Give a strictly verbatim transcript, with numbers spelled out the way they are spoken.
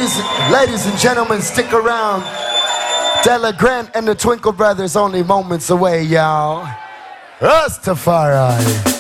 Ladies, ladies and gentlemen, stick around. Della Grant and the Twinkle Brothers only moments away, y'all. Rastafari.